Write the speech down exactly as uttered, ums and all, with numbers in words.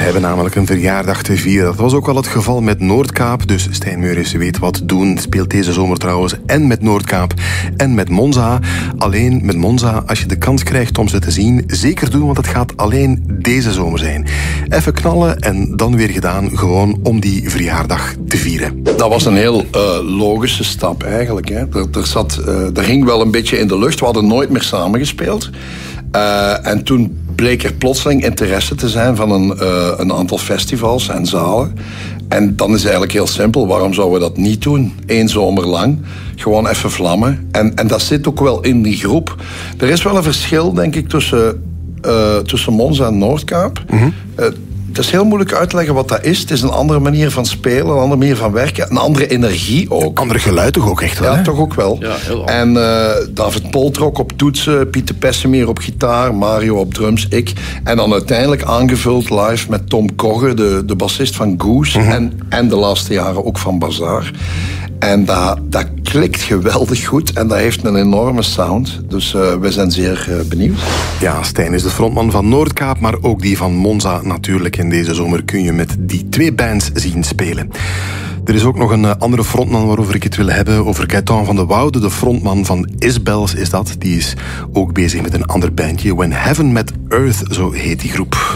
hebben namelijk een verjaardag te vieren. Dat was ook wel het geval met Noordkaap. Dus Stijn Meuris weet wat doen. Speelt deze zomer trouwens en met Noordkaap en met Monza. Alleen met Monza, als je de kans krijgt om ze te zien, zeker doen, want het gaat alleen deze zomer zijn. Even knallen en dan weer gedaan, gewoon om die verjaardag te vieren. Dat was een heel uh, logische stap eigenlijk. Hè. Er, er, zat, uh, er hing wel een beetje in de lucht. We hadden nooit meer samengespeeld. Uh, en toen bleek er plotseling interesse te zijn van een, uh, een aantal festivals en zalen. En dan is het eigenlijk heel simpel. Waarom zouden we dat niet doen? Eén zomer lang. Gewoon even vlammen. En, en dat zit ook wel in die groep. Er is wel een verschil, denk ik, tussen, uh, tussen Monza en Noordkaap. Mm-hmm. Uh, Het is heel moeilijk uit te leggen wat dat is. Het is een andere manier van spelen, een andere manier van werken. Een andere energie ook. Andere geluid toch ook echt wel? Ja, hè? toch ook wel. Ja, heel en uh, David Poltrok op toetsen, Pieter Pessemeer op gitaar, Mario op drums, ik. En dan uiteindelijk aangevuld live met Tom Kogge, de, de bassist van Goose. Mm-hmm. En, en de laatste jaren ook van Bazaar. En dat, dat klikt geweldig goed en dat heeft een enorme sound. Dus uh, we zijn zeer uh, benieuwd. Ja, Stijn is de frontman van Noordkaap, maar ook die van Monza natuurlijk. En deze zomer kun je met die twee bands zien spelen. Er is ook nog een andere frontman waarover ik het wil hebben. Over Gaëtan van de Woude, de frontman van Isbels is dat. Die is ook bezig met een ander bandje. When Heaven Met Earth, zo heet die groep.